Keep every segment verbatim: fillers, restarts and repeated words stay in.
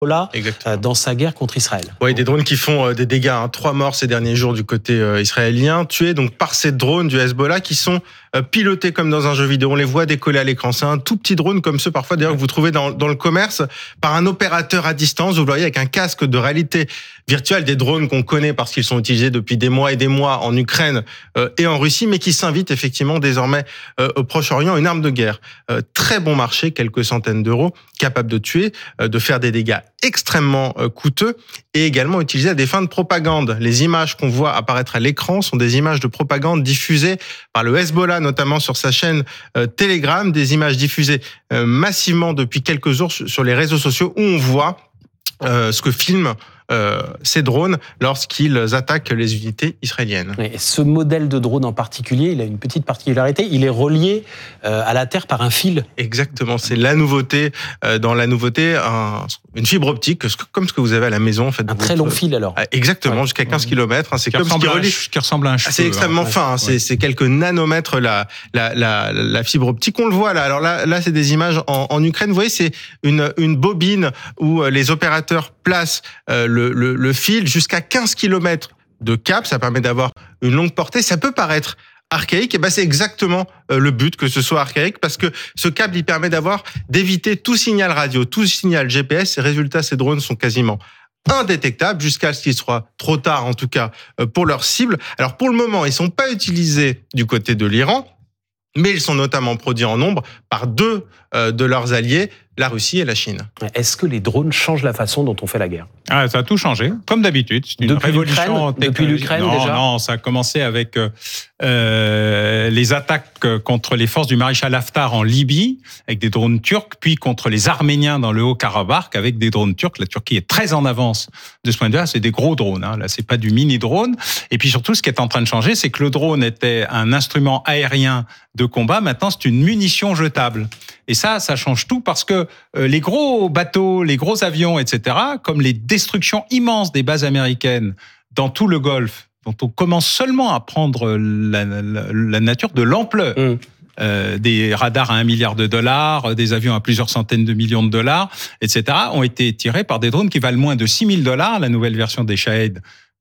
là Exactement. Dans sa guerre contre Israël. Oui, des drones qui font euh, des dégâts. Hein. Trois morts ces derniers jours du côté euh, israélien, tués donc par ces drones du Hezbollah qui sont euh, pilotés comme dans un jeu vidéo. On les voit décoller à l'écran. C'est un tout petit drone comme ceux parfois d'ailleurs que vous trouvez dans, dans le commerce par un opérateur à distance. Vous le voyez avec un casque de réalité virtuelle, des drones qu'on connaît parce qu'ils sont utilisés depuis des mois et des mois en Ukraine euh, et en Russie, mais qui s'invitent effectivement désormais euh, au Proche-Orient, une arme de guerre. Euh, très bon marché, quelques centaines d'euros, capable de tuer, euh, de faire des dégâts extrêmement euh, coûteux et également utilisé à des fins de propagande. Les images qu'on voit apparaître à l'écran sont des images de propagande diffusées par le Hezbollah, notamment sur sa chaîne euh, Telegram, des images diffusées euh, massivement depuis quelques jours sur les réseaux sociaux où on voit euh, ce que filment Euh, ces drones lorsqu'ils attaquent les unités israéliennes. Et ce modèle de drone en particulier, il a une petite particularité, il est relié euh, à la terre par un fil. Exactement, c'est la nouveauté euh, dans la nouveauté, un, une fibre optique, comme ce que vous avez à la maison. En fait, un très long fil alors. Exactement, ouais. Jusqu'à quinze kilomètres. Hein, c'est qui comme ce qui relie. Un, qui ressemble à un cheveu. C'est extrêmement hein. fin, hein, ouais. c'est, c'est quelques nanomètres la, la, la, la fibre optique. On le voit là. Alors là, là c'est des images en, en Ukraine. Vous voyez, c'est une, une bobine où les opérateurs placent euh, le Le, le fil jusqu'à quinze kilomètres de câble, ça permet d'avoir une longue portée. Ça peut paraître archaïque, et ben c'est exactement le but que ce soit archaïque, parce que ce câble, il permet d'avoir, d'éviter tout signal radio, tout signal G P S. Et résultat, ces drones sont quasiment indétectables jusqu'à ce qu'il soit trop tard, en tout cas, pour leur cible. Alors pour le moment, ils sont pas utilisés du côté de l'Iran, mais ils sont notamment produits en nombre par deux euh, de leurs alliés, la Russie et la Chine. Est-ce que les drones changent la façon dont on fait la guerre ? Ah, ça a tout changé, comme d'habitude. C'est une depuis révolution l'Ukraine, depuis l'Ukraine non, déjà Non, ça a commencé avec euh, les attaques contre les forces du maréchal Haftar en Libye, avec des drones turcs, puis contre les Arméniens dans le Haut-Karabakh, avec des drones turcs. La Turquie est très en avance de ce point de vue-là. C'est des gros drones. Hein. Là, c'est pas du mini-drone. Et puis surtout, ce qui est en train de changer, c'est que le drone était un instrument aérien de combat. Maintenant, c'est une munition jetable. Et ça, ça change tout parce que euh, les gros bateaux, les gros avions, et cetera, comme les destructions immenses des bases américaines dans tout le Golfe, dont on commence seulement à prendre la, la, la nature de l'ampleur, mmh. euh, des radars à un milliard de dollars, des avions à plusieurs centaines de millions de dollars, et cetera, ont été tirés par des drones qui valent moins de six mille dollars, la nouvelle version des Shahed,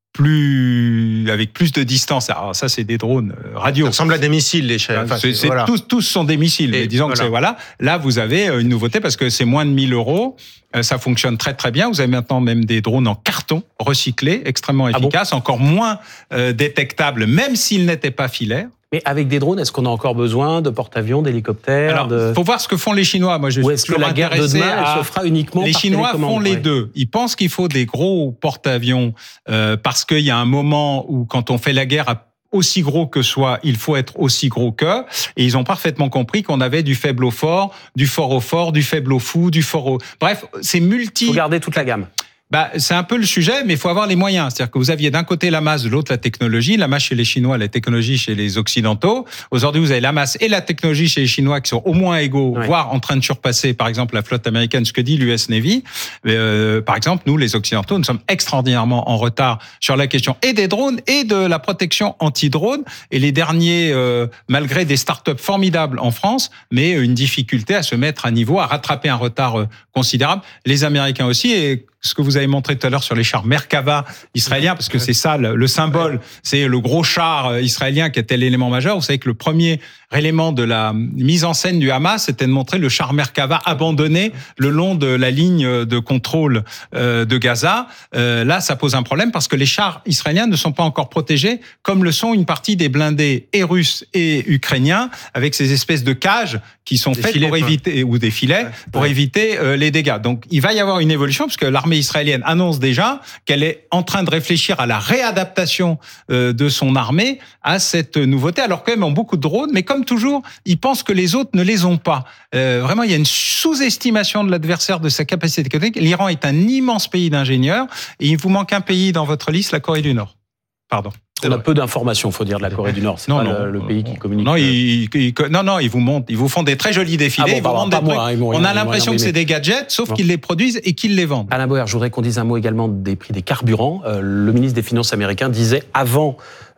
plus avec plus de distance. Alors ça, c'est des drones radio. Ça ressemble à des missiles, les Shahed. Enfin, c'est, c'est, voilà. tous, tous sont des missiles. Et mais disons voilà. que c'est voilà. Là, vous avez une nouveauté parce que c'est moins de mille euros. Ça fonctionne très très bien. Vous avez maintenant même des drones en carton recyclés, extrêmement efficaces, ah bon encore moins euh, détectables, même s'ils n'étaient pas filaires. Mais avec des drones, est-ce qu'on a encore besoin de porte-avions, d'hélicoptères Alors, de... faut voir ce que font les Chinois. Moi, je Ou est-ce suis que la guerre de demain, à... elle se fera uniquement les par Chinois font les ouais. deux. Ils pensent qu'il faut des gros porte-avions euh, parce qu'il y a un moment où, quand on fait la guerre à aussi gros que soit, il faut être aussi gros qu'eux. Et ils ont parfaitement compris qu'on avait du faible au fort, du fort au fort, du faible au fou, du fort au... Bref, c'est multi... Il faut garder toute la gamme. Bah, c'est un peu le sujet, mais il faut avoir les moyens. C'est-à-dire que vous aviez d'un côté la masse, de l'autre la technologie. La masse chez les Chinois, la technologie chez les Occidentaux. Aujourd'hui, vous avez la masse et la technologie chez les Chinois qui sont au moins égaux, ouais. voire en train de surpasser, par exemple, la flotte américaine, ce que dit l'U S Navy. Euh, par exemple, nous, les Occidentaux, nous sommes extraordinairement en retard sur la question et des drones et de la protection anti-drone. Et les derniers, euh, malgré des startups formidables en France, mais une difficulté à se mettre à niveau, à rattraper un retard euh, considérable. Les Américains aussi, et ce que vous avez montré tout à l'heure sur les chars Merkava israéliens, parce que c'est ça le, le symbole, c'est le gros char israélien qui était l'élément majeur. Vous savez que le premier élément de la mise en scène du Hamas, c'était de montrer le char Merkava abandonné le long de la ligne de contrôle euh, de Gaza. Euh, là, ça pose un problème parce que les chars israéliens ne sont pas encore protégés, comme le sont une partie des blindés et russes et ukrainiens, avec ces espèces de cages qui sont des faites filets, pour éviter, ou des filets, ouais, pour ouais. éviter euh, les dégâts. Donc, il va y avoir une évolution, parce que l'armée israélienne annonce déjà qu'elle est en train de réfléchir à la réadaptation euh, de son armée à cette nouveauté, alors quand même ont beaucoup de drones, mais comme toujours, ils pensent que les autres ne les ont pas. Euh, vraiment, il y a une sous-estimation de l'adversaire, de sa capacité technique. L'Iran est un immense pays d'ingénieurs, et il vous manque un pays dans votre liste, la Corée du Nord. Pardon. On a peu d'informations, faut dire, de la Corée du Nord. C'est non, pas non, le, le pays qui communique. Non, ils, ils, non, non, ils vous montent, ils vous font des très jolis défilés. Ah bon, bah, ils vous pas des moi, hein, On a l'impression que c'est des gadgets, sauf non. qu'ils les produisent et qu'ils les vendent. Alain Boer, je voudrais qu'on dise un mot également des prix des carburants. Euh, le ministre des Finances américain disait avant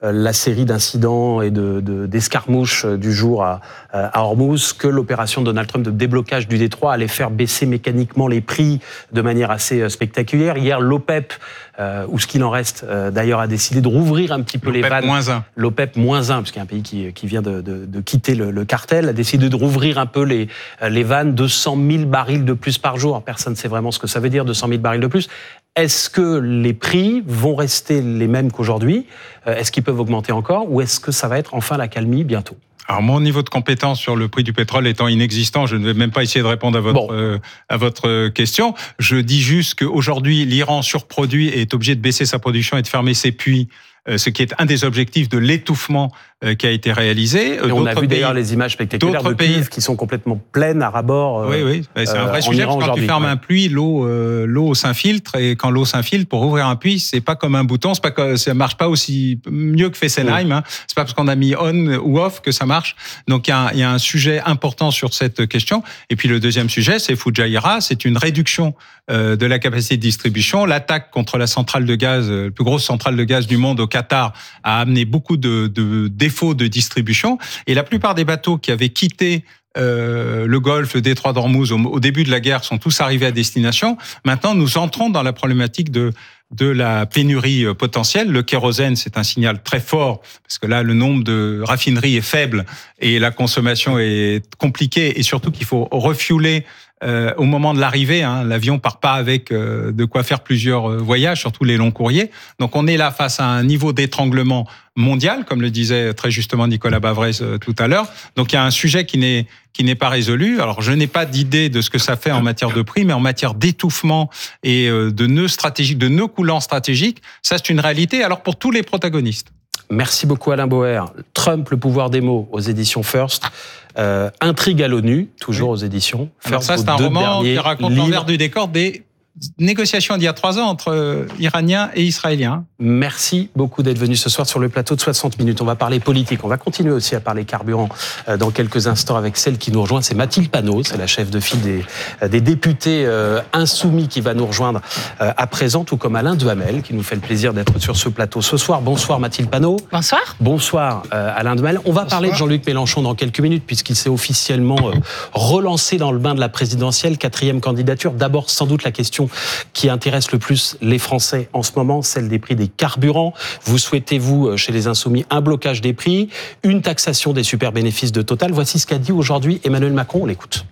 la série d'incidents et de, de, d'escarmouches du jour à, à Hormuz que l'opération de Donald Trump de déblocage du détroit allait faire baisser mécaniquement les prix de manière assez spectaculaire. Hier, l'OPEP, euh, ou ce qu'il en reste euh, d'ailleurs, a décidé de rouvrir un petit peu les vannes. Moins un. L'OPEP moins un, parce qu'il y a un pays qui, qui vient de, de, de quitter le, le cartel, a décidé de rouvrir un peu les, les vannes de cent mille barils de plus par jour. Personne ne sait vraiment ce que ça veut dire, deux cent mille barils de plus. Est-ce que les prix vont rester les mêmes qu'aujourd'hui ? Est-ce qu'ils peuvent augmenter encore ? Ou est-ce que ça va être enfin la calmie bientôt ? Alors, mon niveau de compétence sur le prix du pétrole étant inexistant, je ne vais même pas essayer de répondre à votre, bon. euh, à votre question. Je dis juste qu'aujourd'hui, l'Iran surproduit et est obligé de baisser sa production et de fermer ses puits, euh, ce qui est un des objectifs de l'étouffement euh, qui a été réalisé. Et on a vu pays, d'ailleurs les images spectaculaires de cuves qui sont complètement pleines à ras-bord. Euh, oui, oui, c'est un vrai euh, sujet. Parce que quand tu fermes ouais. un puits, l'eau, euh, l'eau s'infiltre, et quand l'eau s'infiltre, pour ouvrir un puits, c'est pas comme un bouton, c'est pas que, ça marche pas aussi mieux que Fessenheim. Oui. Hein. C'est pas parce qu'on a mis on ou off que ça marche. Donc il y a, il y a un sujet important sur cette question. Et puis le deuxième sujet, c'est Fujairah, c'est une réduction euh, de la capacité de distribution. L'attaque contre la centrale de gaz, la plus grosse centrale de gaz du monde au Qatar, a amené beaucoup de, de défauts de distribution. Et la plupart des bateaux qui avaient quitté Euh, le Golfe, le détroit d'Ormuz au, au début de la guerre sont tous arrivés à destination. Maintenant, nous entrons dans la problématique de de la pénurie potentielle. Le kérosène, c'est un signal très fort parce que là, le nombre de raffineries est faible et la consommation est compliquée, et surtout qu'il faut refueler euh, au moment de l'arrivée. Hein. L'avion part pas avec euh, de quoi faire plusieurs voyages, surtout les longs courriers. Donc, on est là face à un niveau d'étranglement mondial, comme le disait très justement Nicolas Bavrez euh, tout à l'heure. Donc, il y a un sujet qui n'est qui n'est pas résolu. Alors, je n'ai pas d'idée de ce que ça fait en matière de prix, mais en matière d'étouffement et de nœuds stratégiques, de nœuds coulants stratégiques, ça, c'est une réalité. Alors, pour tous les protagonistes. Merci beaucoup, Alain Bauer. Trump, le pouvoir des mots, aux éditions First. Euh, Intrigue à l'ONU, toujours oui. aux éditions First. Alors ça, c'est un roman qui raconte l'envers du décor des négociations d'il y a trois ans entre Iraniens et Israéliens. Merci beaucoup d'être venu ce soir sur le plateau de soixante minutes. On va parler politique. On va continuer aussi à parler carburant dans quelques instants avec celle qui nous rejoint. C'est Mathilde Panot, c'est la chef de file des, des députés insoumis qui va nous rejoindre à présent, tout comme Alain Duhamel qui nous fait le plaisir d'être sur ce plateau ce soir. Bonsoir Mathilde Panot. Bonsoir. Bonsoir Alain Duhamel. On va Bonsoir. parler de Jean-Luc Mélenchon dans quelques minutes puisqu'il s'est officiellement relancé dans le bain de la présidentielle, quatrième candidature. D'abord, sans doute la question qui intéresse le plus les Français en ce moment, celle des prix des carburants. Vous souhaitez, vous, chez les Insoumis, un blocage des prix, une taxation des super bénéfices de Total. Voici ce qu'a dit aujourd'hui Emmanuel Macron. On l'écoute.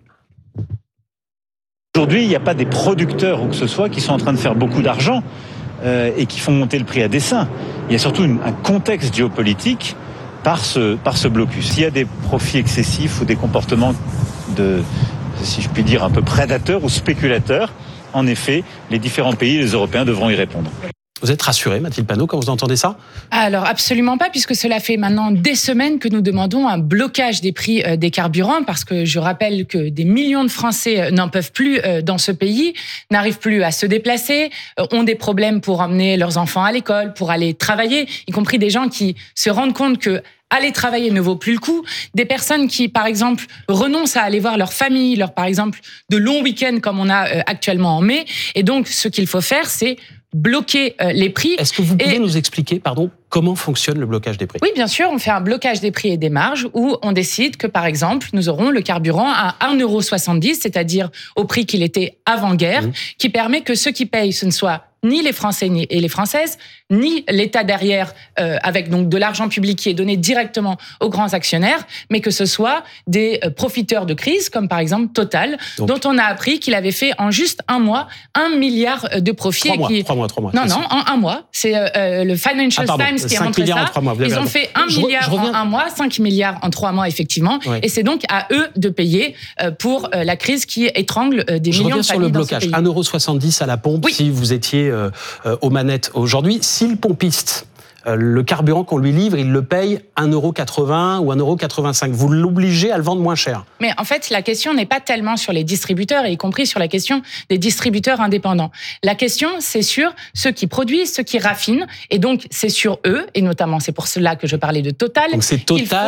Aujourd'hui, il n'y a pas des producteurs ou que ce soit qui sont en train de faire beaucoup d'argent euh, et qui font monter le prix à dessein. Il y a surtout une, un contexte géopolitique par ce, par ce blocus. S'il y a des profits excessifs ou des comportements de, si je puis dire, un peu prédateurs ou spéculateurs, en effet, les différents pays, les Européens, devront y répondre. Vous êtes rassurée, Mathilde Panot, quand vous entendez ça ? Alors, absolument pas, puisque cela fait maintenant des semaines que nous demandons un blocage des prix des carburants, parce que je rappelle que des millions de Français n'en peuvent plus dans ce pays, n'arrivent plus à se déplacer, ont des problèmes pour emmener leurs enfants à l'école, pour aller travailler, y compris des gens qui se rendent compte que aller travailler ne vaut plus le coup. Des personnes qui, par exemple, renoncent à aller voir leur famille, leur, par exemple, de longs week-ends comme on a actuellement en mai. Et donc, ce qu'il faut faire, c'est bloquer les prix. Est-ce que vous pouvez et... nous expliquer, pardon, comment fonctionne le blocage des prix ? Oui, bien sûr, on fait un blocage des prix et des marges où on décide que, par exemple, nous aurons le carburant à un euro soixante-dix, c'est-à-dire au prix qu'il était avant-guerre, mmh. qui permet que ceux qui payent, ce ne soit ni les Français et les Françaises, ni l'État derrière, euh, avec donc de l'argent public qui est donné directement aux grands actionnaires, mais que ce soit des profiteurs de crise, comme par exemple Total, donc, dont on a appris qu'il avait fait en juste un mois un milliard de profits. Trois mois, qui... trois mois, trois mois. Non, non, en un mois. C'est euh, le Financial ah, Times qui a montré ça. Mois, Ils ont fait un milliard re, en un mois, cinq milliards en trois mois, effectivement. Oui. Et c'est donc à eux de payer pour la crise qui étrangle des je millions de familles. Je reviens sur le blocage. un euro soixante-dix à la pompe, oui. si vous étiez euh, euh, aux manettes aujourd'hui. Si le pompiste, euh, le carburant qu'on lui livre, il le paye un euro quatre-vingts ou un euro quatre-vingt-cinq, vous l'obligez à le vendre moins cher. Mais en fait, la question n'est pas tellement sur les distributeurs, y compris sur la question des distributeurs indépendants. La question, c'est sur ceux qui produisent, ceux qui raffinent, et donc c'est sur eux, et notamment c'est pour cela que je parlais de Total. Donc c'est Total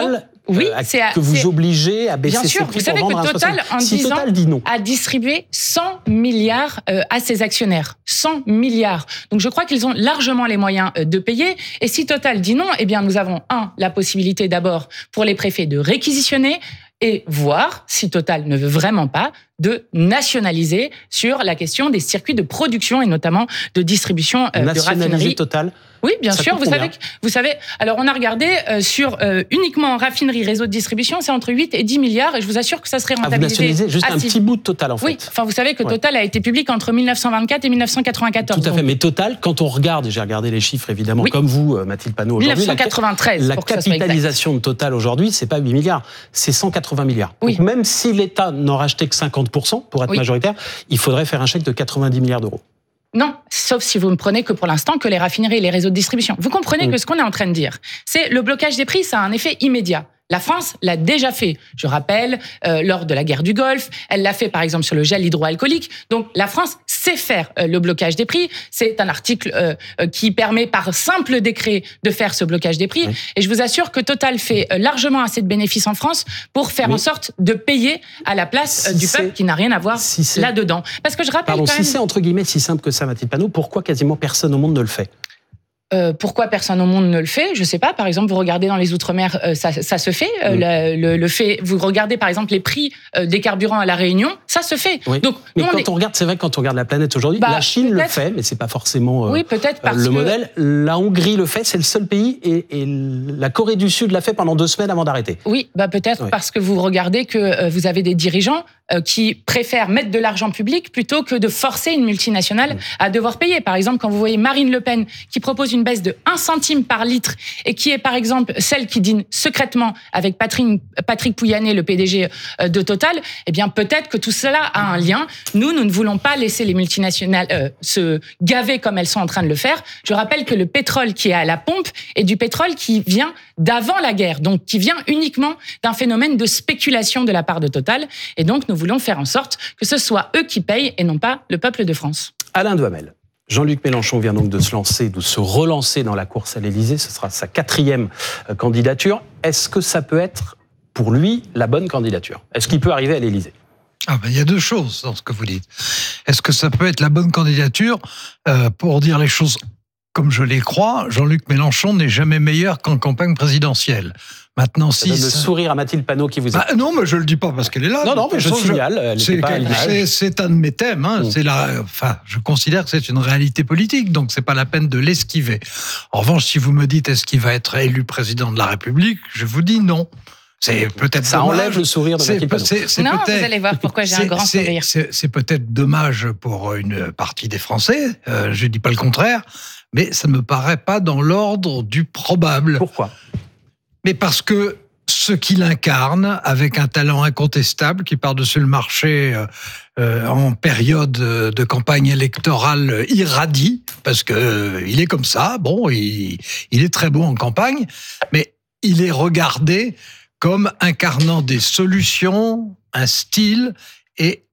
Oui, euh, c'est à, que vous c'est... obligez à baisser Bien sûr, ses prix vous savez pour vendre que à Total, en si dix ans, Total dit non. a distribué cent milliards euh, à ses actionnaires. cent milliards. Donc je crois qu'ils ont largement les moyens euh, de payer. Et si Total dit non, eh bien nous avons, un, la possibilité d'abord pour les préfets de réquisitionner et voir, si Total ne veut vraiment pas, de nationaliser sur la question des circuits de production et notamment de distribution euh, de Nationaliser raffineries. Total. Oui, bien Ça sûr. coûte Vous combien savez, vous savez. Alors, on a regardé euh, sur euh, uniquement raffinerie, réseau de distribution, c'est entre huit et dix milliards, et je vous assure que ça serait Ah, vous rentabilisé. nationalisez juste un assez- petit bout de Total, en fait. Oui. Enfin, vous savez que Ouais. Total a été public entre mille neuf cent vingt-quatre et mille neuf cent quatre-vingt-quatorze. Tout à fait. donc Mais Total, quand on regarde, j'ai regardé les chiffres évidemment, Oui. comme vous, euh, Mathilde Panot, aujourd'hui. mille neuf cent quatre-vingt-treize. La pour que ça soit exact. capitalisation de Total aujourd'hui, c'est pas huit milliards, c'est cent quatre-vingts milliards. Oui. Donc même si l'État n'en rachetait que cinquante pour cent pour être Oui. majoritaire, il faudrait faire un chèque de quatre-vingt-dix milliards d'euros. Non, sauf si vous me prenez que pour l'instant que les raffineries et les réseaux de distribution. Vous comprenez Mm. que ce qu'on est en train de dire, c'est le blocage des prix, ça a un effet immédiat. La France l'a déjà fait. Je rappelle, euh, lors de la guerre du Golfe, elle l'a fait par exemple sur le gel hydroalcoolique. Donc la France sait faire euh, le blocage des prix. C'est un article euh, euh, qui permet par simple décret de faire ce blocage des prix. Oui. Et je vous assure que Total fait euh, largement assez de bénéfices en France pour faire Oui. en sorte de payer à la place euh, Si du c'est- peuple qui n'a rien à voir si c'est- là-dedans. Parce que je rappelle Pardon, quand si même... c'est entre guillemets si simple que ça, Mathilde Panot, pourquoi quasiment personne au monde ne le fait ? Euh, pourquoi personne au monde ne le fait? Je sais pas. Par exemple, vous regardez dans les Outre-mer, euh, ça, ça se fait. Euh, Oui. le, le, le fait. Vous regardez par exemple les prix euh, des carburants à la Réunion, ça se fait. Oui. Donc, Mais nous, on quand est- on regarde, c'est vrai que quand on regarde la planète aujourd'hui, Bah, la Chine le peut-être. fait, mais c'est pas forcément euh, oui, peut-être parce le que modèle. La Hongrie le fait, c'est le seul pays, et, et la Corée du Sud l'a fait pendant deux semaines avant d'arrêter. oui, bah peut-être Oui. parce que vous regardez que euh, vous avez des dirigeants euh, qui préfèrent mettre de l'argent public plutôt que de forcer une multinationale Mm. à devoir payer. Par exemple, quand vous voyez Marine Le Pen qui propose une baisse de un centime par litre et qui est par exemple celle qui dîne secrètement avec Patrick, Patrick Pouyanné, le P D G euh, de Total, eh bien peut-être que tout cela a un lien. Nous, nous ne voulons pas laisser les multinationales euh, se gaver comme elles sont en train de le faire. Je rappelle que le pétrole qui est à la pompe est du pétrole qui vient d'avant la guerre, donc qui vient uniquement d'un phénomène de spéculation de la part de Total. Et donc, nous voulons faire en sorte que ce soit eux qui payent et non pas le peuple de France. Alain Duhamel. Jean-Luc Mélenchon vient donc de se lancer, de se relancer dans la course à l'Élysée. Ce sera sa quatrième euh, candidature. Est-ce que ça peut être, pour lui, la bonne candidature ? Est-ce qu'il peut arriver à l'Élysée ? Ah ben, il y a deux choses dans ce que vous dites. Est-ce que ça peut être la bonne candidature euh, pour dire les choses comme je les crois? Jean-Luc Mélenchon n'est jamais meilleur qu'en campagne présidentielle. Maintenant, Ça si donne le ça- sourire à Mathilde Panot qui vous Bah, est... non, mais je le dis pas parce qu'elle est là. Non, non, De mais je toute façon, signale, elle C'est, n'était pas à l'image. c'est, c'est un de mes thèmes. Hein. Mm. C'est la, enfin, je considère que c'est une réalité politique, donc c'est pas la peine de l'esquiver. En revanche, si vous me dites est-ce qu'il va être élu président de la République, je vous dis non. C'est peut-être Ça dommage. enlève le sourire de C'est, Mathilde Panot. c'est, c'est non, peut-être, vous allez voir pourquoi j'ai un c'est- grand c'est- sourire. C'est, c'est peut-être dommage pour une partie des Français, euh, je dis pas le contraire, mais ça ne me paraît pas dans l'ordre du probable. Pourquoi ? Mais parce que ce qu'il incarne, avec un talent incontestable qui par-dessus le marché euh, euh, en période de campagne électorale irradie, parce que euh, il est comme ça, bon, il, il est très bon en campagne, mais il est regardé comme incarnant des solutions, un style et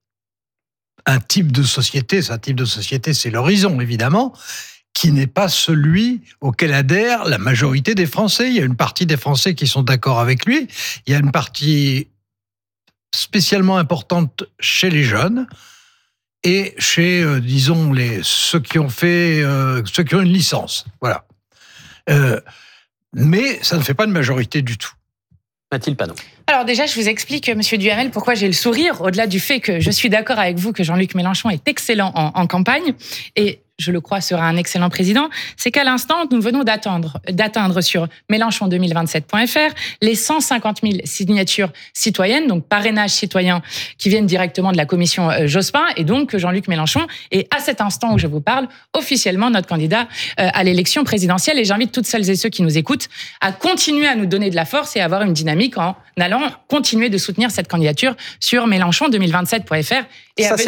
un type de société. C'est un type de société, c'est l'horizon, évidemment, qui n'est pas celui auquel adhère la majorité des Français. Il y a une partie des Français qui sont d'accord avec lui. Il y a une partie spécialement importante chez les jeunes et chez, euh, disons, les, ceux qui ont fait, euh, ceux qui ont une licence. Voilà. Euh, mais ça ne fait pas une majorité du tout. Mathilde Panot. Alors déjà, je vous explique, Monsieur Duhamel, pourquoi j'ai le sourire, au-delà du fait que je suis d'accord avec vous que Jean-Luc Mélenchon est excellent en, en campagne, et je le crois sera un excellent président, c'est qu'à l'instant, nous venons d'atteindre, d'atteindre sur mélenchon deux mille vingt-sept point f r les cent cinquante mille signatures citoyennes, donc parrainage citoyen, qui viennent directement de la commission Jospin, et donc Jean-Luc Mélenchon est, à cet instant où je vous parle, officiellement notre candidat à l'élection présidentielle. Et j'invite toutes celles et ceux qui nous écoutent à continuer à nous donner de la force et à avoir une dynamique en allant continuer de soutenir cette candidature sur mélenchon deux mille vingt-sept point f r et Ça, à c'est venir fait.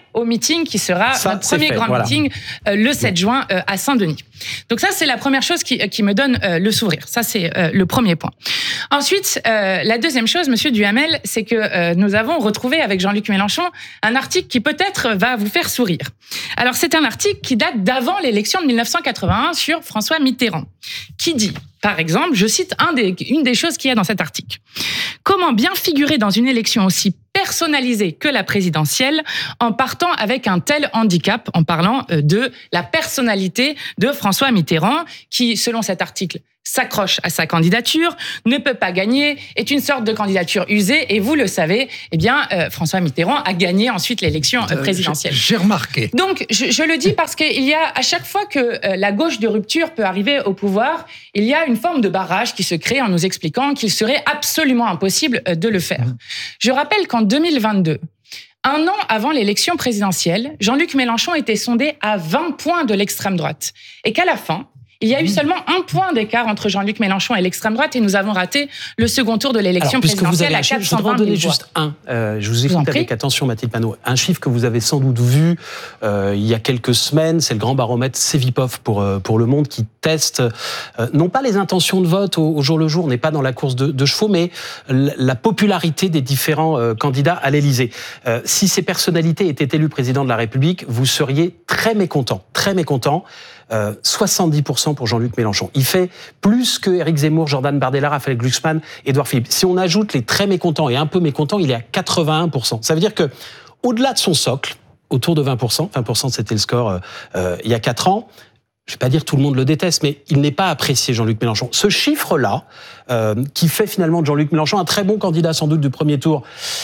au meeting qui sera ça, notre premier fait, grand voilà. meeting euh, le sept juin euh, à Saint-Denis. Donc ça, c'est la première chose qui, qui me donne euh, le sourire. Ça, c'est euh, le premier point. Ensuite, euh, la deuxième chose, Monsieur Duhamel, c'est que euh, nous avons retrouvé avec Jean-Luc Mélenchon un article qui peut-être va vous faire sourire. Alors, c'est un article qui date d'avant l'élection de mille neuf cent quatre-vingt-un sur François Mitterrand, qui dit, par exemple, je cite un des, une des choses qu'il y a dans cet article. Comment bien figurer dans une élection aussi personnalisée que la présidentielle en partant avec un tel handicap, en parlant de la personnalité de François Mitterrand, qui, selon cet article, s'accroche à sa candidature, ne peut pas gagner, est une sorte de candidature usée, et vous le savez, eh bien, euh, François Mitterrand a gagné ensuite l'élection euh, présidentielle. J'ai remarqué. Donc, je, je le dis parce qu'il y a, à chaque fois que euh, la gauche de rupture peut arriver au pouvoir, il y a une forme de barrage qui se crée en nous expliquant qu'il serait absolument impossible euh, de le faire. Je rappelle qu'en deux mille vingt-deux, un an avant l'élection présidentielle, Jean-Luc Mélenchon était sondé à vingt points de l'extrême droite, et qu'à la fin, il y a eu seulement un point d'écart entre Jean-Luc Mélenchon et l'extrême droite et nous avons raté le second tour de l'élection Alors, présidentielle à chiffre, quatre cent vingt je voudrais en donner mille voix. juste un. Euh, je vous écoute avec attention, Mathilde Panot. Un chiffre que vous avez sans doute vu euh, il y a quelques semaines, c'est le grand baromètre Cevipof pour, euh, pour Le Monde qui teste euh, non pas les intentions de vote au, au jour le jour, on n'est pas dans la course de, de chevaux, mais la popularité des différents euh, candidats à l'Élysée. Euh, si ces personnalités étaient élues président de la République, vous seriez très mécontent, très mécontent. Euh, soixante-dix pour cent pour Jean-Luc Mélenchon. Il fait plus que Éric Zemmour, Jordan Bardella, Raphaël Glucksmann, Édouard Philippe. Si on ajoute les très mécontents et un peu mécontents, il est à quatre-vingt-un pour cent. Ça veut dire que, au-delà de son socle, autour de vingt pour cent, vingt pour cent c'était le score euh, il y a quatre ans, je ne vais pas dire tout le monde le déteste, mais il n'est pas apprécié, Jean-Luc Mélenchon. Ce chiffre-là, euh, qui fait finalement de Jean-Luc Mélenchon un très bon candidat sans doute du premier tour,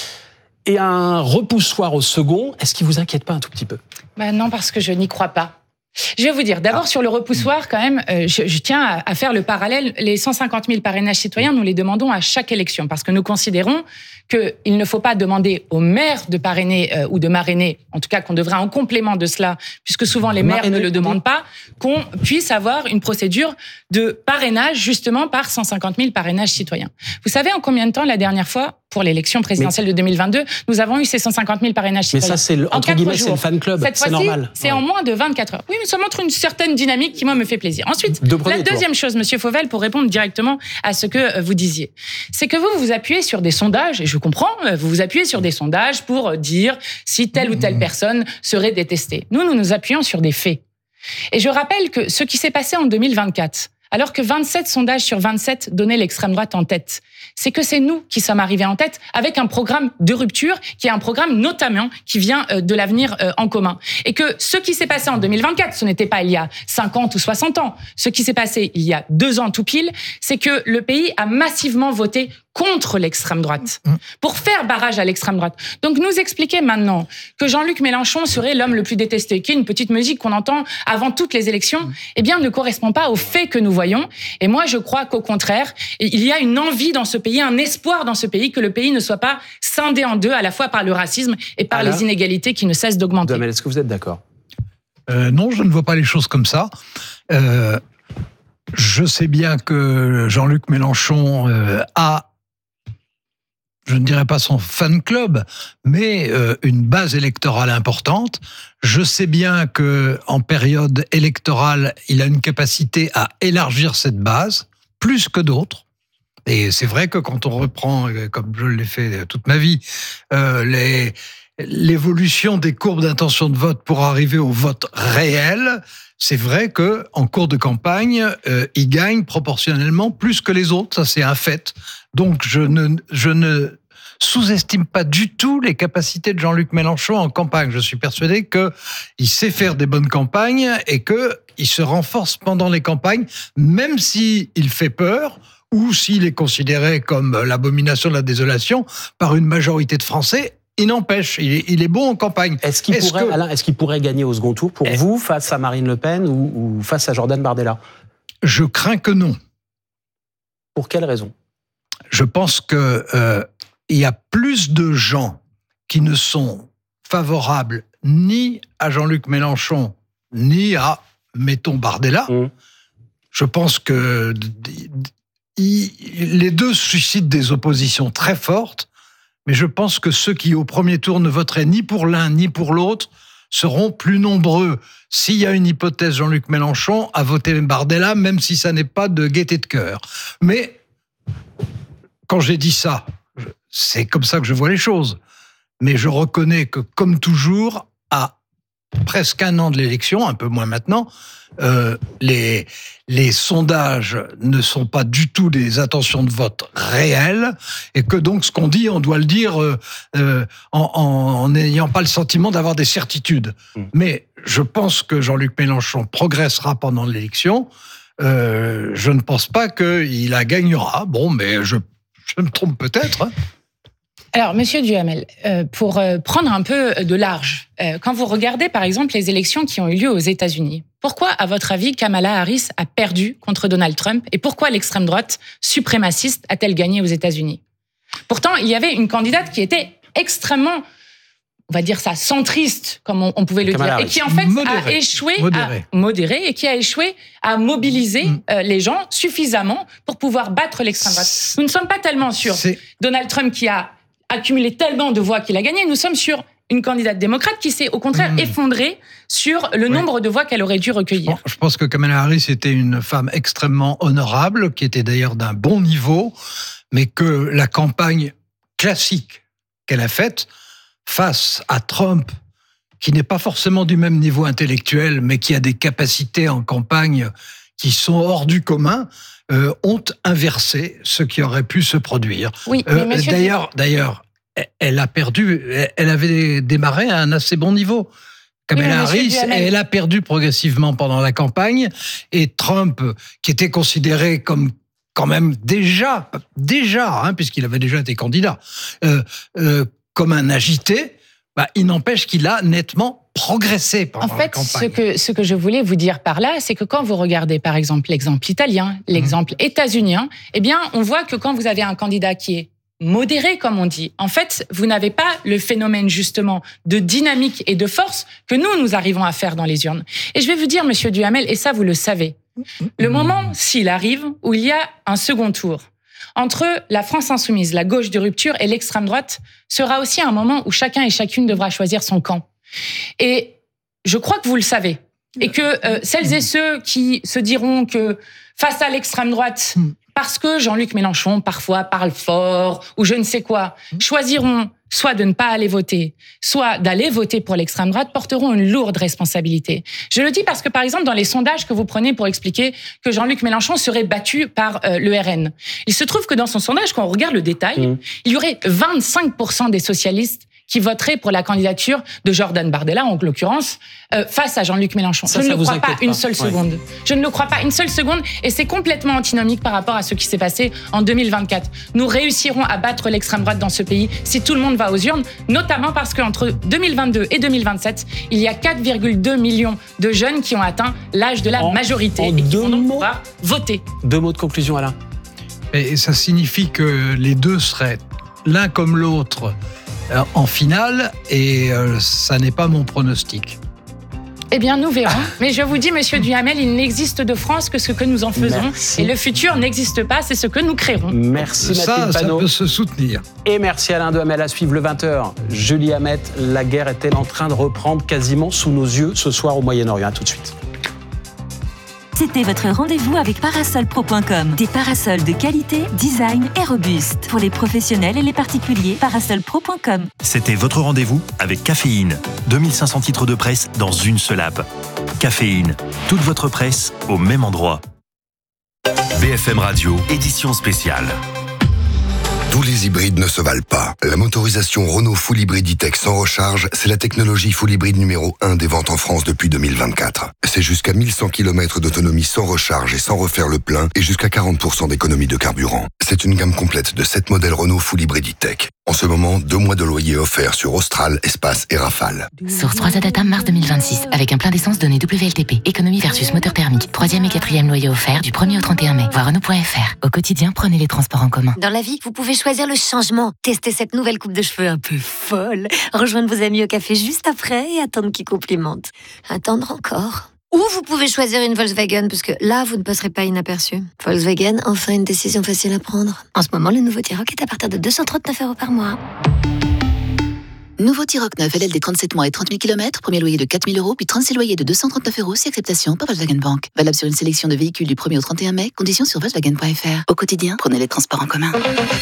et un repoussoir au second, est-ce qu'il vous inquiète pas un tout petit peu ? Ben non, parce que je n'y crois pas. Je vais vous dire, d'abord ah. sur le repoussoir, quand même, euh, je, je tiens à, à faire le parallèle. Les cent cinquante mille parrainages citoyens, nous les demandons à chaque élection, parce que nous considérons qu'il ne faut pas demander aux maires de parrainer euh, ou de marrainer, en tout cas qu'on devrait en complément de cela, puisque souvent les maires ne le demandent pas, qu'on puisse avoir une procédure de parrainage justement par cent cinquante mille parrainages citoyens. Vous savez en combien de temps la dernière fois, pour l'élection présidentielle mais, de deux mille vingt-deux, nous avons eu ces cent cinquante mille parrainages citoyens. Mais ça, c'est le, entre guillemets, c'est le fan club, Cette c'est normal. C'est ouais. en moins de vingt-quatre heures. Oui, mais ça montre une certaine dynamique qui, moi, me fait plaisir. Ensuite, de la deuxième tour. chose, Monsieur Fauvel, pour répondre directement à ce que vous disiez, c'est que vous vous appuyez sur des sondages, et je comprends, vous vous appuyez sur des sondages pour dire si telle ou telle personne serait détestée. Nous, nous nous appuyons sur des faits. Et je rappelle que ce qui s'est passé en deux mille vingt-quatre, alors que vingt-sept sondages sur vingt-sept donnaient l'extrême droite en tête, c'est que c'est nous qui sommes arrivés en tête avec un programme de rupture qui est un programme notamment qui vient de l'avenir en commun. Et que ce qui s'est passé en deux mille vingt-quatre, ce n'était pas il y a cinquante ou soixante ans. Ce qui s'est passé il y a deux ans tout pile, c'est que le pays a massivement voté contre l'extrême droite, pour faire barrage à l'extrême droite. Donc nous expliquer maintenant que Jean-Luc Mélenchon serait l'homme le plus détesté, qui est une petite musique qu'on entend avant toutes les élections, eh bien ne correspond pas aux faits que nous voyons. Et moi je crois qu'au contraire, il y a une envie dans ce pays, un espoir dans ce pays que le pays ne soit pas scindé en deux, à la fois par le racisme et par Alors, les inégalités qui ne cessent d'augmenter. Duhamel, est-ce que vous êtes d'accord ? euh, Non, je ne vois pas les choses comme ça. Euh, je sais bien que Jean-Luc Mélenchon euh, a je ne dirais pas son fan club, mais euh, une base électorale importante. Je sais bien que en période électorale, il a une capacité à élargir cette base, plus que d'autres. Et c'est vrai que quand on reprend, comme je l'ai fait toute ma vie, euh, les, l'évolution des courbes d'intention de vote pour arriver au vote réel, c'est vrai que en cours de campagne, euh, il gagne proportionnellement plus que les autres. Ça, c'est un fait. Donc, je ne, je ne sous-estime pas du tout les capacités de Jean-Luc Mélenchon en campagne. Je suis persuadé qu'il sait faire des bonnes campagnes et qu'il se renforce pendant les campagnes, même s'il fait peur ou s'il est considéré comme l'abomination de la désolation par une majorité de Français. Il n'empêche, il est, il est bon en campagne. Est-ce qu'il, est-ce pourrait, que... Alain, est-ce qu'il pourrait gagner au second tour pour est... vous face à Marine Le Pen ou, ou face à Jordan Bardella ? Je crains que non. Pour quelle raison ? Je pense que euh, il y a plus de gens qui ne sont favorables ni à Jean-Luc Mélenchon ni à, mettons, Bardella. Mmh. Je pense que il, les deux suscitent des oppositions très fortes. mais je pense que ceux qui, au premier tour, ne voteraient ni pour l'un ni pour l'autre, seront plus nombreux, s'il y a une hypothèse Jean-Luc Mélenchon, à voter Bardella, même si ça n'est pas de gaieté de cœur. Mais, quand j'ai dit ça, c'est comme ça que je vois les choses. Mais je reconnais que, comme toujours, à presque un an de l'élection, un peu moins maintenant, euh, les, les sondages ne sont pas du tout des intentions de vote réelles, et que donc ce qu'on dit, on doit le dire euh, euh, en n'ayant pas le sentiment d'avoir des certitudes. Mmh. Mais je pense que Jean-Luc Mélenchon progressera pendant l'élection. Euh, je ne pense pas qu'il la gagnera. Bon, mais je, je me trompe peut-être, hein. Alors, Monsieur Duhamel, euh, pour euh, prendre un peu de large, euh, quand vous regardez par exemple les élections qui ont eu lieu aux États-Unis, pourquoi, à votre avis, Kamala Harris a perdu contre Donald Trump et pourquoi l'extrême droite suprémaciste a-t-elle gagné aux États-Unis? Pourtant, il y avait une candidate qui était extrêmement, on va dire ça, centriste, comme on, on pouvait le Kamala dire, Harris. et qui en fait modéré. a échoué modéré. à modérer et qui a échoué à mobiliser mmh. euh, les gens suffisamment pour pouvoir battre l'extrême droite. Nous ne sommes pas tellement sur C'est... Donald Trump qui a accumulé tellement de voix qu'il a gagné. Nous sommes sur une candidate démocrate qui s'est au contraire mmh. effondrée sur le oui. nombre de voix qu'elle aurait dû recueillir. Bon, je pense que Kamala Harris était une femme extrêmement honorable, qui était d'ailleurs d'un bon niveau, mais que la campagne classique qu'elle a faite face à Trump, qui n'est pas forcément du même niveau intellectuel, mais qui a des capacités en campagne qui sont hors du commun, euh, ont inversé ce qui aurait pu se produire. Oui, euh, mais monsieur... D'ailleurs, d'ailleurs, elle a perdu, elle avait démarré à un assez bon niveau. Kamala oui, Harris, elle a perdu progressivement pendant la campagne, et Trump, qui était considéré comme quand même déjà, déjà, hein, puisqu'il avait déjà été candidat, euh, euh, comme un agité, bah, il n'empêche qu'il a nettement progressé pendant en fait, la campagne. Ce que, ce que je voulais vous dire par là, c'est que quand vous regardez par exemple l'exemple italien, l'exemple mmh. états-unien, eh bien, on voit que quand vous avez un candidat qui est modéré, comme on dit, en fait, vous n'avez pas le phénomène justement de dynamique et de force que nous, nous arrivons à faire dans les urnes. Et je vais vous dire, Monsieur Duhamel, et ça vous le savez, le moment, s'il arrive, où il y a un second tour, entre la France insoumise, la gauche de rupture et l'extrême droite, sera aussi un moment où chacun et chacune devra choisir son camp. Et je crois que vous le savez. Et que euh, celles et ceux qui se diront que face à l'extrême droite, parce que Jean-Luc Mélenchon parfois parle fort ou je ne sais quoi, choisiront soit de ne pas aller voter, soit d'aller voter pour l'extrême droite, porteront une lourde responsabilité. Je le dis parce que, par exemple, dans les sondages que vous prenez pour expliquer que Jean-Luc Mélenchon serait battu par euh, le R N, il se trouve que dans son sondage, quand on regarde le détail, mmh. il y aurait vingt-cinq pour cent des socialistes qui voteraient pour la candidature de Jordan Bardella, en l'occurrence, euh, face à Jean-Luc Mélenchon. Ça, je ne ça le crois pas, pas une seule ouais. seconde. Je ne le crois pas une seule seconde, et c'est complètement antinomique par rapport à ce qui s'est passé en deux mille vingt-quatre. Nous réussirons à battre l'extrême droite dans ce pays si tout le monde va aux urnes, notamment parce qu'entre deux mille vingt-deux et deux mille vingt-sept, il y a quatre virgule deux millions de jeunes qui ont atteint l'âge de la en, majorité en et qui deux vont donc mots, pouvoir voter. Deux mots de conclusion, Alain. Et ça signifie que les deux seraient l'un comme l'autre en finale, et euh, ça n'est pas mon pronostic. Eh bien, nous verrons. Mais je vous dis, Monsieur Duhamel, il n'existe de France que ce que nous en faisons. Merci. Et le futur n'existe pas, c'est ce que nous créerons. Merci, ça, Mathilde Panot. Ça peut se soutenir. Et merci Alain Duhamel. À suivre le vingt heures. Julie Hamet, la guerre est-elle en train de reprendre quasiment sous nos yeux ce soir au Moyen-Orient? À tout de suite. C'était votre rendez-vous avec parasol pro point com. Des parasols de qualité, design et robustes. Pour les professionnels et les particuliers, parasol pro point com. C'était votre rendez-vous avec Caféine. deux mille cinq cents titres de presse dans une seule app. Caféine, toute votre presse au même endroit. B F M Radio, édition spéciale. Tous les hybrides ne se valent pas. La motorisation Renault Full Hybrid E-Tech sans recharge, c'est la technologie full hybride numéro un des ventes en France depuis deux mille vingt-quatre. C'est jusqu'à mille cent kilomètres d'autonomie sans recharge et sans refaire le plein, et jusqu'à quarante pour cent d'économie de carburant. C'est une gamme complète de sept modèles Renault Full Hybrid E-Tech. En ce moment, deux mois de loyer offerts sur Austral, Espace et Rafale. Source trois A Data, mars deux mille vingt-six. Avec un plein d'essence donné W L T P. Économie versus moteur thermique. Troisième et quatrième loyer offert du premier au trente et un mai. Voir Renault point F R. Au quotidien, prenez les transports en commun. Dans la vie, vous pouvez choisir le changement. Testez cette nouvelle coupe de cheveux un peu folle. Rejoindre vos amis au café juste après et attendre qu'ils complimentent. Attendre encore. Ou vous pouvez choisir une Volkswagen, parce que là, vous ne passerez pas inaperçu. Volkswagen, enfin une décision facile à prendre. En ce moment, le nouveau T-Roc est à partir de deux cent trente-neuf euros par mois. Nouveau T-Roc neuf, L L D trente-sept mois et trente mille kilomètres, premier loyer de quatre mille euros, puis trente-six loyers de deux cent trente-neuf euros, si acceptation par Volkswagen Bank. Valable sur une sélection de véhicules du premier au trente et un mai, conditions sur Volkswagen point F R. Au quotidien, prenez les transports en commun.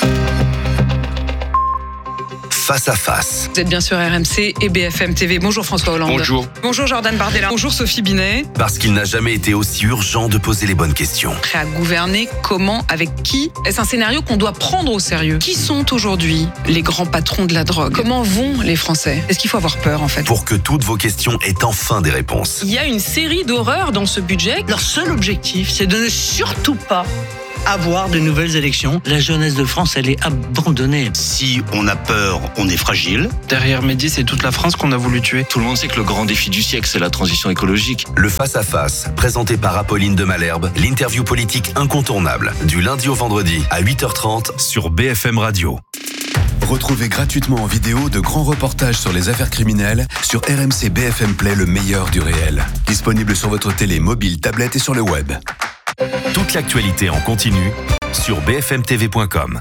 Face à face. Vous êtes bien sur R M C et B F M T V. Bonjour François Hollande. Bonjour. Bonjour Jordan Bardella. Bonjour Sophie Binet. Parce qu'il n'a jamais été aussi urgent de poser les bonnes questions. Prêt à gouverner, comment, avec qui? Est-ce un scénario qu'on doit prendre au sérieux? Qui sont aujourd'hui les grands patrons de la drogue? Comment vont les Français? Est-ce qu'il faut avoir peur en fait? Pour que toutes vos questions aient enfin des réponses. Il y a une série d'horreurs dans ce budget. Leur seul objectif, c'est de ne surtout pas avoir de nouvelles élections. La jeunesse de France, elle est abandonnée. Si on a peur, on est fragile. Derrière Mehdi, c'est toute la France qu'on a voulu tuer. Tout le monde sait que le grand défi du siècle, c'est la transition écologique. Le face-à-face, présenté par Apolline de Malherbe, l'interview politique incontournable, du lundi au vendredi à huit heures trente sur B F M Radio. Retrouvez gratuitement en vidéo de grands reportages sur les affaires criminelles sur R M C B F M Play, le meilleur du réel. Disponible sur votre télé, mobile, tablette et sur le web. Toute l'actualité en continu sur b f m t v point com.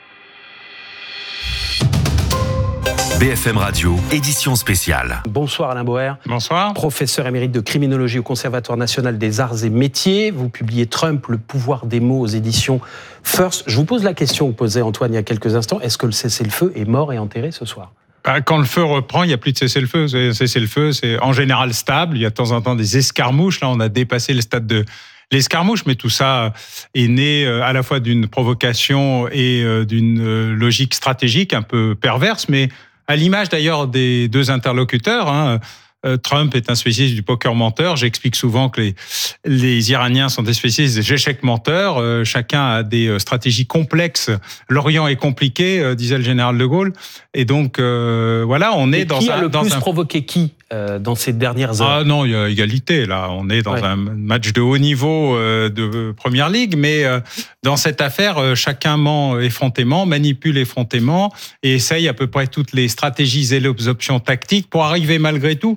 B F M Radio, édition spéciale. Bonsoir Alain Boer. Bonsoir. Professeur émérite de criminologie au Conservatoire national des arts et métiers. Vous publiez Trump, le pouvoir des mots aux éditions First. Je vous pose la question que posait Antoine il y a quelques instants. Est-ce que le cessez-le-feu est mort et enterré ce soir ? Quand le feu reprend, il n'y a plus de cessez-le-feu. Cessez-le-feu, c'est en général stable. Il y a de temps en temps des escarmouches. Là, on a dépassé le stade de l'escarmouche, mais tout ça est né à la fois d'une provocation et d'une logique stratégique un peu perverse, mais à l'image d'ailleurs des deux interlocuteurs, hein, Trump est un spécialiste du poker menteur. J'explique souvent que les, les Iraniens sont des spécialistes des échecs menteurs. Euh, chacun a des stratégies complexes. L'Orient est compliqué, euh, disait le général de Gaulle. Et donc, euh, voilà, on est Et dans qui un... a le dans plus un... provoqué qui euh, dans ces dernières heures? Ah non, il y a égalité, là. On est dans ouais. un match de haut niveau euh, de Première Ligue, mais euh, dans cette affaire, euh, chacun ment effrontément, manipule effrontément et essaye à peu près toutes les stratégies et les options tactiques pour arriver malgré tout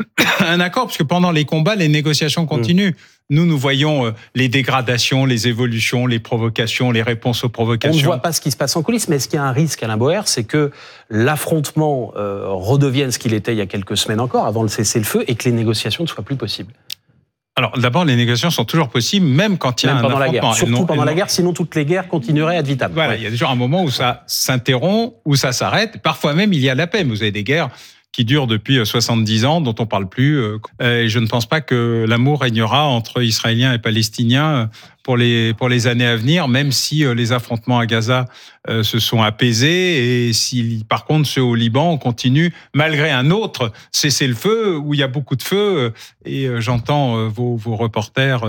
à un accord, parce que pendant les combats, les négociations continuent. Mmh. Nous, nous voyons les dégradations, les évolutions, les provocations, les réponses aux provocations. On ne voit pas ce qui se passe en coulisses, mais est-ce qu'il y a un risque, Alain Boer, c'est que l'affrontement euh, redevienne ce qu'il était il y a quelques semaines encore, avant le cessez-le-feu, et que les négociations ne soient plus possibles? Alors, d'abord, les négociations sont toujours possibles, même quand il y a même un pendant affrontement. La guerre. Surtout non, pendant non. la guerre, sinon toutes les guerres continueraient ad vitam. Voilà, ouais. Il y a toujours un moment où ça s'interrompt, où ça s'arrête. Parfois même, il y a la paix. Vous avez des guerres qui dure depuis soixante-dix ans, dont on parle plus. Et je ne pense pas que l'amour régnera entre Israéliens et Palestiniens pour les pour les années à venir, même si les affrontements à Gaza euh, se sont apaisés et si par contre ceux au Liban continuent malgré un autre cessez-le-feu où il y a beaucoup de feu et euh, j'entends euh, vos vos reporters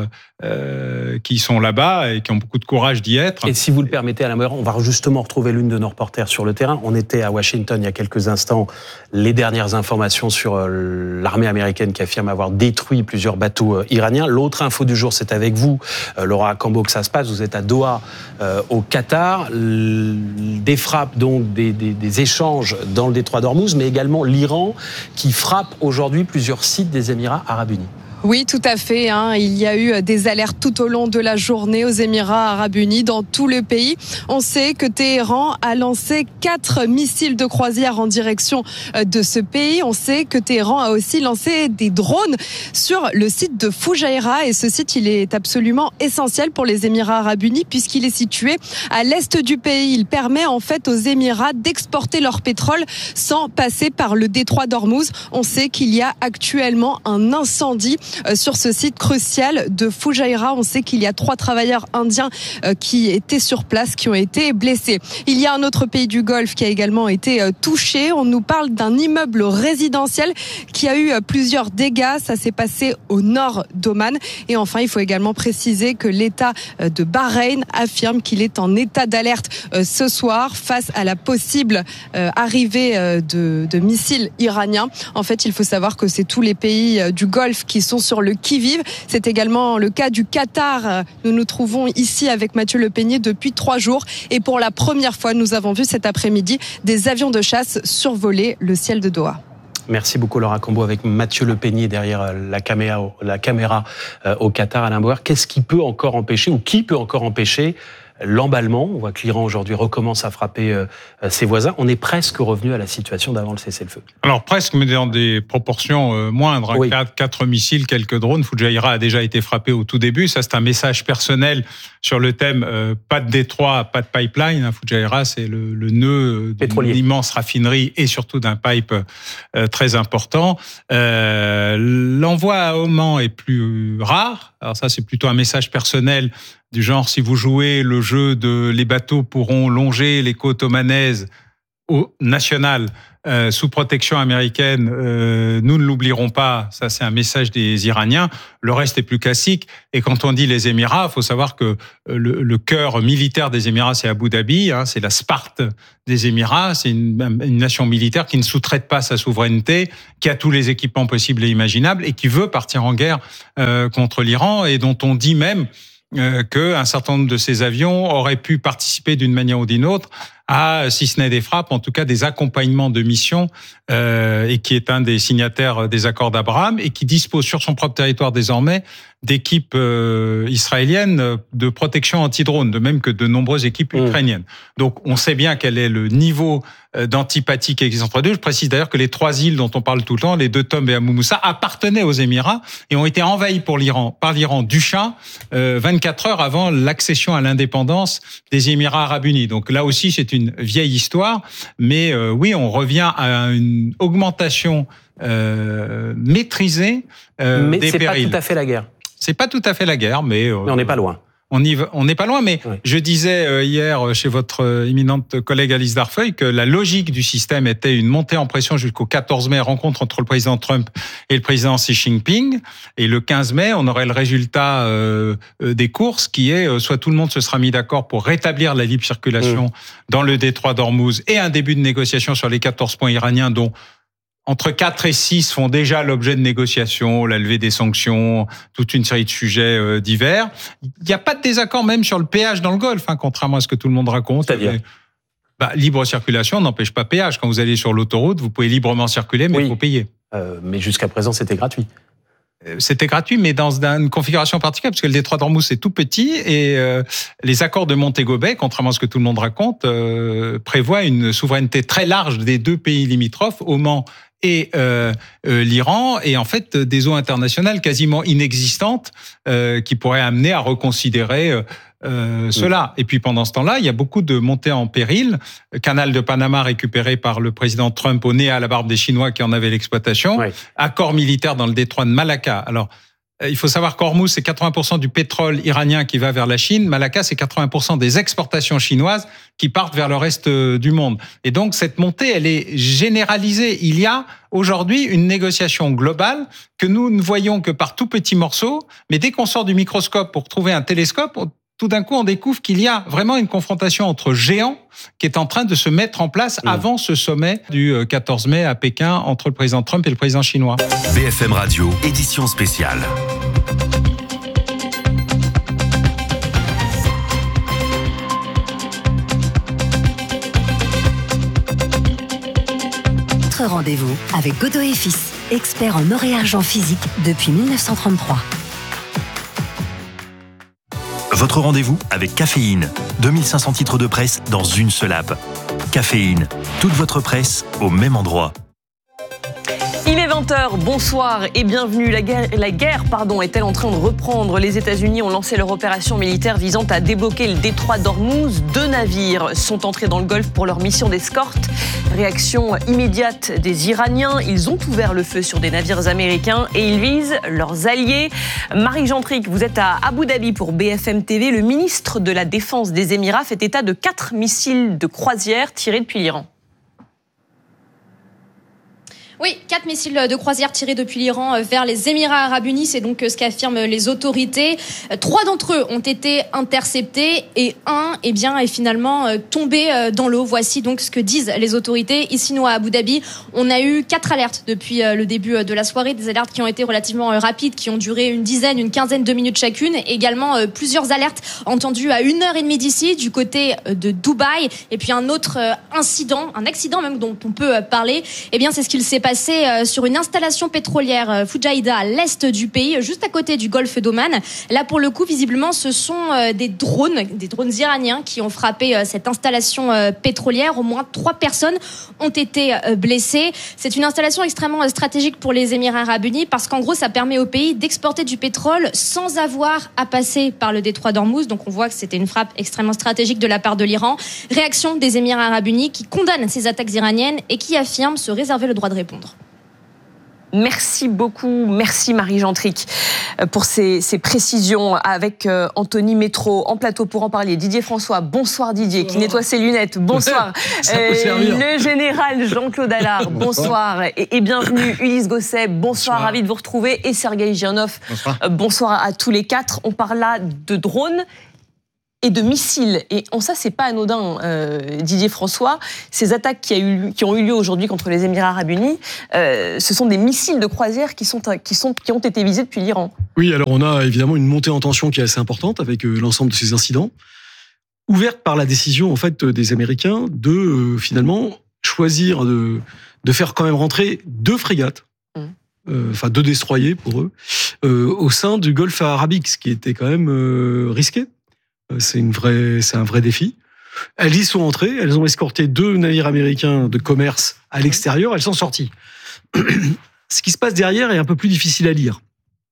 euh, qui sont là-bas et qui ont beaucoup de courage d'y être. Et si vous le permettez, Alain Boer, on va justement retrouver l'une de nos reporters sur le terrain. On était à Washington il y a quelques instants. Les dernières informations sur euh, l'armée américaine qui affirme avoir détruit plusieurs bateaux euh, iraniens. L'autre info du jour, c'est avec vous, euh, Laura à Cambo que ça se passe. Vous êtes à Doha, euh, au Qatar. Des frappes, donc des, des, des échanges dans le détroit d'Ormuz, mais également l'Iran qui frappe aujourd'hui plusieurs sites des Émirats arabes unis. Oui, tout à fait. Hein. Il y a eu des alertes tout au long de la journée aux Émirats arabes unis, dans tout le pays. On sait que Téhéran a lancé quatre missiles de croisière en direction de ce pays. On sait que Téhéran a aussi lancé des drones sur le site de Fujairah. Et ce site, il est absolument essentiel pour les Émirats arabes unis puisqu'il est situé à l'est du pays. Il permet en fait aux Émirats d'exporter leur pétrole sans passer par le détroit d'Ormuz. On sait qu'il y a actuellement un incendie sur ce site crucial de Fujairah. On sait qu'il y a trois travailleurs indiens qui étaient sur place, qui ont été blessés. Il y a un autre pays du Golfe qui a également été touché. On nous parle d'un immeuble résidentiel qui a eu plusieurs dégâts. Ça s'est passé au nord d'Oman. Et enfin, il faut également préciser que l'État de Bahreïn affirme qu'il est en état d'alerte ce soir face à la possible arrivée de, de missiles iraniens. En fait, il faut savoir que c'est tous les pays du Golfe qui sont sur le qui-vive. C'est également le cas du Qatar. Nous nous trouvons ici avec Mathieu Le Peignet depuis trois jours et pour la première fois, nous avons vu cet après-midi des avions de chasse survoler le ciel de Doha. Merci beaucoup Laura Cambo avec Mathieu Le Peigné derrière la caméra, la caméra au Qatar. Alain Bauer, qu'est-ce qui peut encore empêcher ou qui peut encore empêcher l'emballement? On voit que l'Iran aujourd'hui recommence à frapper euh, ses voisins. On est presque revenu à la situation d'avant le cessez-le-feu. Alors presque, mais dans des proportions euh, moindres. Hein. Oui. Quatre, quatre missiles, quelques drones. Fujairah a déjà été frappé au tout début. Ça, c'est un message personnel sur le thème euh, pas de détroit, pas de pipeline. Hein. Fujairah, c'est le, le nœud d'une immense raffinerie et surtout d'un pipe euh, très important. Euh, l'envoi à Oman est plus rare. Alors ça, c'est plutôt un message personnel du genre, si vous jouez le jeu de les bateaux pourront longer les côtes omanaises au national euh, sous protection américaine, euh, nous ne l'oublierons pas. Ça, c'est un message des Iraniens. Le reste est plus classique. Et quand on dit les Émirats, il faut savoir que le, le cœur militaire des Émirats, c'est Abu Dhabi. Hein, c'est la Sparte des Émirats. C'est une, une nation militaire qui ne sous-traite pas sa souveraineté, qui a tous les équipements possibles et imaginables et qui veut partir en guerre euh, contre l'Iran et dont on dit même Euh, qu'un certain nombre de ces avions auraient pu participer d'une manière ou d'une autre à, si ce n'est des frappes, en tout cas des accompagnements de missions, euh, et qui est un des signataires des accords d'Abraham et qui dispose sur son propre territoire désormais d'équipes euh, israéliennes de protection anti-drone, de même que de nombreuses équipes mmh. ukrainiennes. Donc on sait bien quel est le niveau d'antipathie qui existe entre deux. Je précise d'ailleurs que les trois îles dont on parle tout le temps, les deux Tom et Abu Moussa, appartenaient aux Émirats et ont été envahies pour l'Iran, par l'Iran du Shah euh, vingt-quatre heures avant l'accession à l'indépendance des Émirats arabes unis. Donc là aussi, c'est une vieille histoire, mais euh, oui, on revient à une augmentation euh, maîtrisée euh, mais des c'est périls. pas tout à fait la guerre. C'est pas tout à fait la guerre, mais... Euh, mais on n'est pas loin. On y va, on n'est pas loin, mais oui. Je disais hier chez votre éminente collègue Alice Darfeuille que la logique du système était une montée en pression jusqu'au quatorze mai, rencontre entre le président Trump et le président Xi Jinping. Et le quinze mai, on aurait le résultat euh, des courses qui est euh, soit tout le monde se sera mis d'accord pour rétablir la libre circulation mmh. dans le détroit d'Ormuz et un début de négociation sur les quatorze points iraniens dont entre quatre et six font déjà l'objet de négociations, la levée des sanctions, toute une série de sujets euh, divers. Il n'y a pas de désaccord même sur le péage dans le Golfe, hein, contrairement à ce que tout le monde raconte. C'est-à-dire bah, libre circulation n'empêche pas péage. Quand vous allez sur l'autoroute, vous pouvez librement circuler, mais il oui. faut payer. Euh, mais jusqu'à présent, c'était gratuit. C'était gratuit, mais dans une configuration particulière, parce que le détroit d'Ormuz est tout petit et euh, les accords de Montego Bay, contrairement à ce que tout le monde raconte, euh, prévoient une souveraineté très large des deux pays limitrophes, Oman et euh, euh, l'Iran, et en fait des eaux internationales quasiment inexistantes euh, qui pourraient amener à reconsidérer euh, euh, cela. Et puis pendant ce temps-là, il y a beaucoup de montées en péril. Canal de Panama récupéré par le président Trump au nez à la barbe des Chinois qui en avaient l'exploitation. Oui. Accord militaire dans le détroit de Malacca. Alors, il faut savoir qu'Ormuz, c'est quatre-vingts pour cent du pétrole iranien qui va vers la Chine. Malacca, c'est quatre-vingts pour cent des exportations chinoises qui partent vers le reste du monde. Et donc, cette montée, elle est généralisée. Il y a aujourd'hui une négociation globale que nous ne voyons que par tout petits morceaux. Mais dès qu'on sort du microscope pour trouver un télescope, tout d'un coup, on découvre qu'il y a vraiment une confrontation entre géants qui est en train de se mettre en place mmh. avant ce sommet du quatorze mai à Pékin entre le président Trump et le président chinois. B F M Radio, édition spéciale. Notre rendez-vous avec Godot et Fils, expert en or et argent physique depuis mille neuf cent trente-trois. Votre rendez-vous avec Caféine. deux mille cinq cents titres de presse dans une seule app. Caféine, toute votre presse au même endroit. Il est vingt heures, bonsoir et bienvenue. La guerre, la guerre pardon, est-elle en train de reprendre ? Les États-Unis ont lancé leur opération militaire visant à débloquer le détroit d'Ormuz. Deux navires sont entrés dans le Golfe pour leur mission d'escorte. Réaction immédiate des Iraniens. Ils ont ouvert le feu sur des navires américains et ils visent leurs alliés. Marie Gentric, vous êtes à Abu Dhabi pour B F M T V. Le ministre de la Défense des Émirats fait état de quatre missiles de croisière tirés depuis l'Iran. Oui, quatre missiles de croisière tirés depuis l'Iran vers les Émirats arabes unis, c'est donc ce qu'affirment les autorités. Trois d'entre eux ont été interceptés et un, eh bien, est finalement tombé dans l'eau. Voici donc ce que disent les autorités. Ici, nous, à Abu Dhabi, on a eu quatre alertes depuis le début de la soirée, des alertes qui ont été relativement rapides, qui ont duré une dizaine, une quinzaine de minutes chacune. Également, plusieurs alertes entendues à une heure et demie d'ici, du côté de Dubaï. Et puis un autre incident, un accident même dont on peut parler, eh bien, c'est ce qu'il s'est passé passé sur une installation pétrolière Fujairah à l'est du pays, juste à côté du golfe d'Oman. Là, pour le coup, visiblement, ce sont des drones, des drones iraniens qui ont frappé cette installation pétrolière. Au moins trois personnes ont été blessées. C'est une installation extrêmement stratégique pour les Émirats arabes unis parce qu'en gros, ça permet au pays d'exporter du pétrole sans avoir à passer par le détroit d'Ormuz. Donc on voit que c'était une frappe extrêmement stratégique de la part de l'Iran. Réaction des Émirats arabes unis qui condamnent ces attaques iraniennes et qui affirment se réserver le droit de répondre. Merci beaucoup, merci Marie Gentric pour ces, ces précisions avec euh, Anthony Métro en plateau pour en parler. Didier François, bonsoir Didier, qui nettoie ses lunettes, bonsoir. Euh, le général Jean-Claude Allard, bonsoir, bonsoir. Et, et bienvenue Ulysse Gosset, bonsoir, bonsoir, ravi de vous retrouver, et Sergueï Girnov, bonsoir. Euh, bonsoir à, à tous les quatre. On parle là de drones et de missiles. Et en ça, c'est pas anodin, euh, Didier François. Ces attaques qui, a eu, qui ont eu lieu aujourd'hui contre les Émirats arabes unis, euh, ce sont des missiles de croisière qui, sont, qui, sont, qui ont été visés depuis l'Iran. Oui, alors on a évidemment une montée en tension qui est assez importante avec euh, l'ensemble de ces incidents, ouverte par la décision en fait des Américains de euh, finalement choisir de, de faire quand même rentrer deux frégates, mmh. euh, enfin deux destroyers pour eux, euh, au sein du Golfe arabique, ce qui était quand même euh, risqué. C'est, une vraie, c'est un vrai défi. Elles y sont entrées, elles ont escorté deux navires américains de commerce à l'extérieur, elles sont sorties. Ce qui se passe derrière est un peu plus difficile à lire.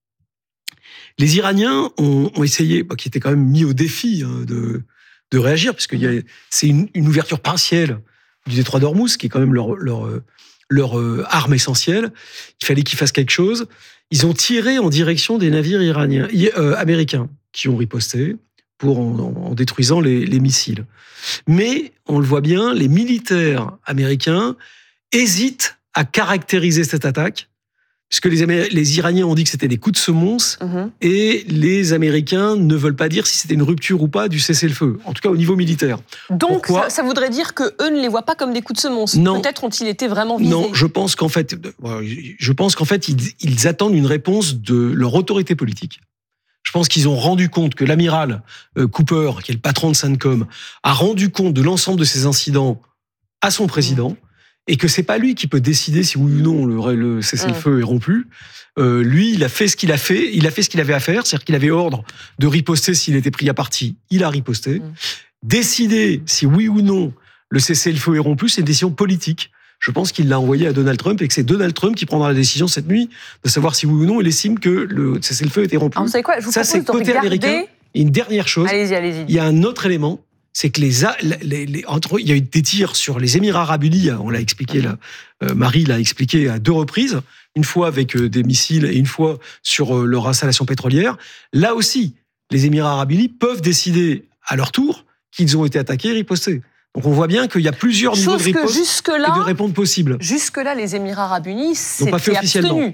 Les Iraniens ont, ont essayé, bah, qui étaient quand même mis au défi hein, de, de réagir, parce que y a, c'est une, une ouverture partielle du détroit d'Ormuz, qui est quand même leur, leur, leur euh, arme essentielle. Il fallait qu'ils fassent quelque chose. Ils ont tiré en direction des navires iraniens, euh, américains, qui ont riposté, pour en, en détruisant les, les missiles. Mais, on le voit bien, les militaires américains hésitent à caractériser cette attaque, puisque les, Améri- les Iraniens ont dit que c'était des coups de semonce, mmh. et les Américains ne veulent pas dire si c'était une rupture ou pas du cessez-le-feu, en tout cas au niveau militaire. Donc, ça, ça voudrait dire qu'eux ne les voient pas comme des coups de semonce. Non. Peut-être ont-ils été vraiment visés. Non, je pense qu'en fait, je pense qu'en fait, ils, ils attendent une réponse de leur autorité politique. Je pense qu'ils ont rendu compte que l'amiral Cooper, qui est le patron de CENTCOM, a rendu compte de l'ensemble de ces incidents à son président, mmh. et que c'est pas lui qui peut décider si oui ou non le, le cessez-le-feu mmh. est rompu. Euh, lui, il a fait ce qu'il a fait, il a fait ce qu'il avait à faire, c'est-à-dire qu'il avait ordre de riposter s'il était pris à partie, il a riposté. Mmh. Décider si oui ou non le cessez-le-feu est rompu, c'est une décision politique. Je pense qu'il l'a envoyé à Donald Trump et que c'est Donald Trump qui prendra la décision cette nuit de savoir si oui ou non il estime que le cessez-le-feu était rompu. Alors vous savez quoi, je vous Ça, c'est propose côté de regarder... américain. Et une dernière chose, allez-y, allez-y. Il y a un autre élément, c'est que les, les, les entre il y a eu des tirs sur les Émirats arabes unis. On l'a expliqué, là, euh, Marie l'a expliqué à deux reprises, une fois avec euh, des missiles et une fois sur euh, leur installation pétrolière. Là aussi, les Émirats arabes unis peuvent décider à leur tour qu'ils ont été attaqués et ripostés. Donc on voit bien qu'il y a plusieurs Chose niveaux de riposte et de réponse possibles. Jusque-là, les Émirats arabes unis s'étaient pas fait abstenus.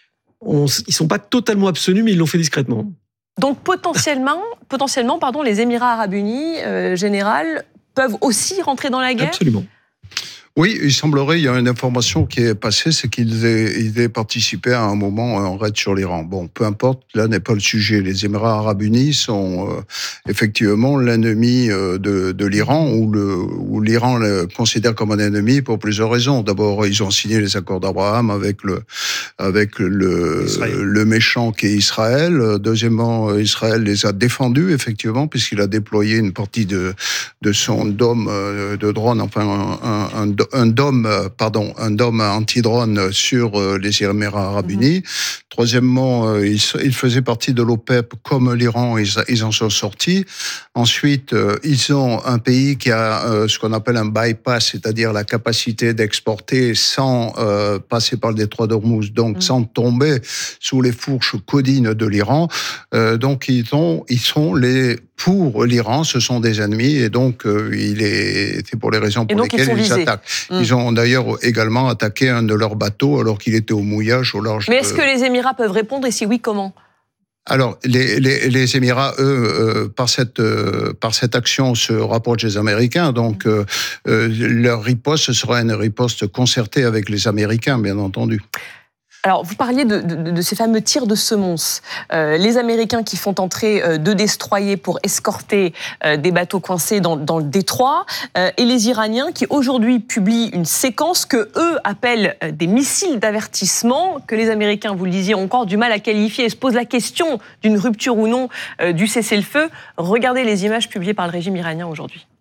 On, ils ne sont pas totalement abstenus, mais ils l'ont fait discrètement. Donc potentiellement, potentiellement pardon, les Émirats arabes unis, euh, général, peuvent aussi rentrer dans la guerre ? Absolument. Oui, il semblerait, il y a une information qui est passée, c'est qu'ils aient, ils aient participé à un moment à un raid sur l'Iran. Bon, peu importe, là n'est pas le sujet. Les Émirats arabes unis sont euh, effectivement l'ennemi euh, de, de l'Iran, ou, le, ou l'Iran le considère comme un ennemi pour plusieurs raisons. D'abord, ils ont signé les accords d'Abraham avec le, avec le, le méchant qui est Israël. Deuxièmement, Israël les a défendus, effectivement, puisqu'il a déployé une partie de, de son dôme de drone, enfin un, un, un dôme, pardon, un dôme anti-drone sur les Émirats arabes unis. Troisièmement, ils, ils faisaient partie de l'OPEP comme l'Iran, ils, ils en sont sortis. Ensuite, ils ont un pays qui a ce qu'on appelle un bypass, c'est-à-dire la capacité d'exporter sans euh, passer par le détroit d'Ormuz, donc mmh. sans tomber sous les fourches codines de l'Iran. Euh, donc, ils, ont, ils sont les... Pour l'Iran, ce sont des ennemis, et donc euh, il est, c'est pour les raisons pour lesquelles ils, ils attaquent. Mmh. Ils ont d'ailleurs également attaqué un de leurs bateaux alors qu'il était au mouillage au large. Mais est-ce de... que les Émirats peuvent répondre, et si oui, comment ? Alors, les, les, les Émirats, eux, euh, par cette euh, par cette action, se rapprochent des Américains. Donc, euh, euh, leur riposte sera une riposte concertée avec les Américains, bien entendu. Alors, vous parliez de, de, de ces fameux tirs de semonce. Euh, les Américains qui font entrer euh, deux destroyers pour escorter euh, des bateaux coincés dans, dans le détroit, euh, et les Iraniens qui aujourd'hui publient une séquence que eux appellent euh, des missiles d'avertissement, que les Américains, vous le disiez, ont encore du mal à qualifier et se posent la question d'une rupture ou non euh, du cessez-le-feu. Regardez les images publiées par le régime iranien aujourd'hui.